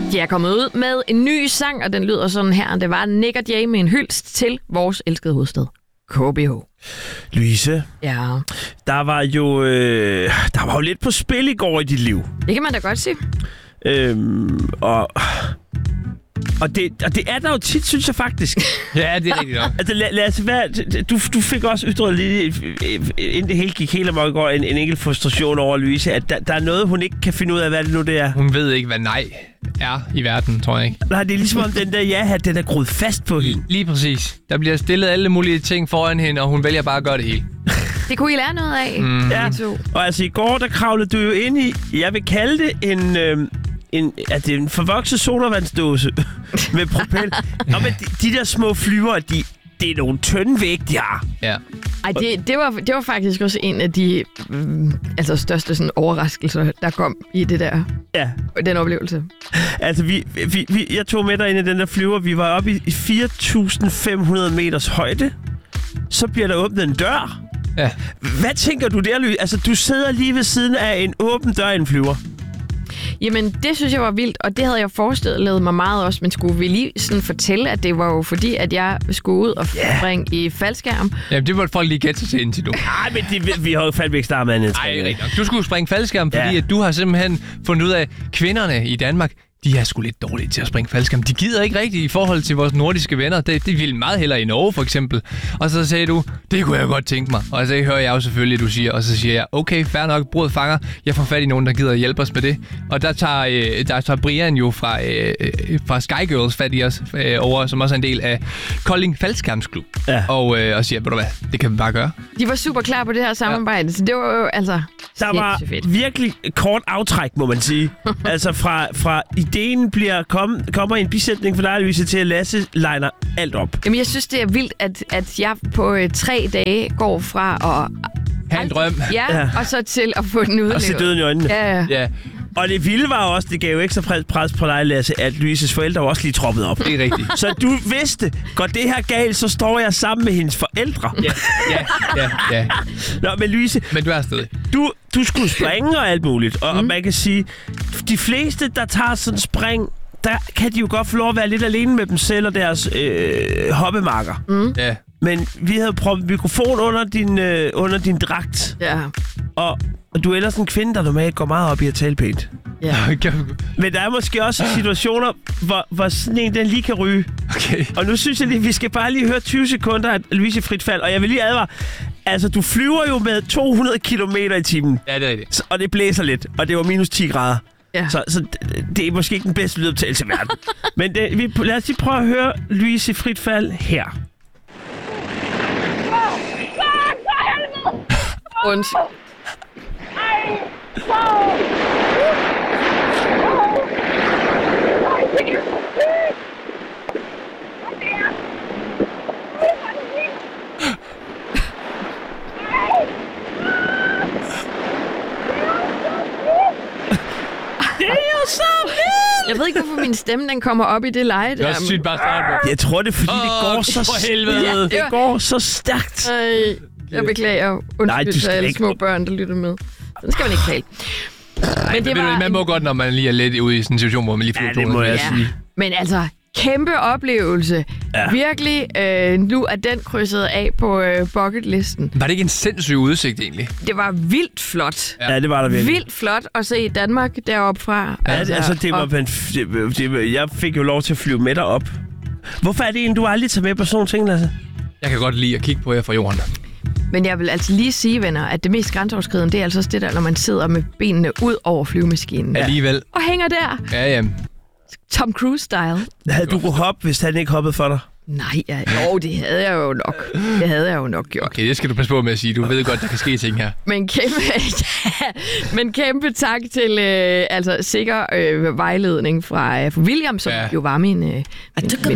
De er kommet ud med en ny sang, og den lyder sådan her. Det var Nick og Jay med en hyldest til vores elskede hovedstad, KBH. Louise, Ja. der var jo lidt på spil i går i dit liv. Det kan man da godt sige. Og det er der jo tit, synes jeg faktisk. Ja, det er rigtigt nok. Altså, lad os være... Du fik også ytret lidt, inden det hele gik helt amok i går, en enkelt frustration over Louise, at der er noget, hun ikke kan finde ud af, hvad det nu det er. Hun ved ikke, hvad nej er i verden, tror jeg ikke. Nej, det er ligesom om den der ja-hat, den er groet fast på hende. Lige præcis. Der bliver stillet alle mulige ting foran hende, og hun vælger bare at gøre det hele. Det kunne I lære noget af. Ja, og altså i går, der kravlede du jo ind i, jeg vil kalde det en forvokset sodavandsdåse med propel. Nå, men de der små flyver, det er nogle tynde væg, de har. Ja. Ej, det var faktisk også en af de største sådan, overraskelser, der kom i det der, den oplevelse. Altså, jeg tog med dig ind i den der flyver. Vi var oppe i 4.500 meters højde. Så bliver der åbnet en dør. Ja. Hvad tænker du der, Ly? Altså, du sidder lige ved siden af en åben dør i en flyver. Jamen, det synes jeg var vildt, og det havde jeg forestillet mig meget også, men skulle vi lige sådan fortælle, at det var jo fordi, at jeg skulle ud og springe i faldskærm. Jamen, det måtte folk lige gætte sig til indtil nu. Nej, men vi har jo fandme ikke startet med andet. Nej, rigtigt nok. Du skulle springe faldskærm, fordi at du har simpelthen fundet ud af, at kvinderne i Danmark, de er sgu lidt dårlige til at springe faldskærm. De gider ikke rigtigt i forhold til vores nordiske venner. Det vil meget hellere i Norge, for eksempel. Og så sagde du, det kunne jeg godt tænke mig. Og så hører jeg jo selvfølgelig, at du siger. Og så siger jeg, okay, fair nok, brød fanger. Jeg får fat i nogen, der gider at hjælpe os med det. Og der tager Brian jo fra Sky Girls fat i os, over, som også er en del af Kolding Faldskærmsklub. Ja. Og siger, ved du hvad, det kan vi bare gøre. De var super klar på det her samarbejde, så det var jo altså der var virkelig kort aftræk, må man sige. Altså fra ideen kommer en bisætning for dig, Louise, til at Lasse liner alt op. Jamen, jeg synes, det er vildt, at jeg på 3 dage går fra at have en drøm. Ja, og så til at få den udlevet. Og se døden i øjnene. Ja. Og det vilde var også, det gav jo ekstra pres på dig, Lasse, at Louises forældre var også lige troppet op. Det er rigtigt. Så du vidste, går det her galt, så står jeg sammen med hendes forældre. Ja. Nå, men Louise... Men du er stadig. Du skulle springe og alt muligt. Og man kan sige, de fleste, der tager sådan en spring, der kan de jo godt få lov at være lidt alene med dem selv og deres hoppemarker. Ja. Men vi havde proppet mikrofon under din dragt. Ja. Og du er ellers en kvinde, der normalt går meget op i at tale pænt. Ja. Men der er måske også situationer, hvor sådan en, den lige kan ryge. Okay. Og nu synes jeg lige, vi skal bare lige høre 20 sekunder af Louise frit fald. Og jeg vil lige advare, altså du flyver jo med 200 km i timen. Ja, det er rigtigt. Og det blæser lidt, og det var minus 10 grader. Ja. Så det er måske ikke den bedste lydoptagelse i verden. Men lad os lige prøve at høre Louise frit fald her. Undskyld. Jeg ved ikke, hvorfor min stemme den kommer op i det leje der. Det er også sygt bare starte. Jeg tror, det er fordi, det går så helvede. Det går så stærkt. Jeg beklager. Undskyld til alle små børn, der lytter med. Sådan skal man ikke tale. Men det var... Man må godt, når man lige er lidt ude i sådan en situation, hvor man lige flyver. Ja, det må jeg sige. Men altså, kæmpe oplevelse. Ja. Virkelig, nu er den krydset af på bucketlisten. Var det ikke en sindssyg udsigt, egentlig? Det var vildt flot. Ja, det var der virkelig. Vildt flot at se Danmark deroppe fra. Jeg fik jo lov til at flyve med derop. Hvorfor er det egentlig, du aldrig tager med på sådan nogle ting, Lasse? Jeg kan godt lide at kigge på jer fra jorden. Men jeg vil altså lige sige, venner, at det mest grænseoverskridende, det er altså også det der, når man sidder med benene ud over flyvemaskinen. Ja. Alligevel. Og hænger der. Ja. Tom Cruise-style. Havde du kunne hoppe, hvis han ikke hoppede for dig? Nej, det havde jeg jo nok. Det havde jeg jo nok gjort. Okay, det skal du passe på med at sige. Du ved godt, der kan ske ting her. Men kæmpe tak til sikker vejledning fra William, som jo var min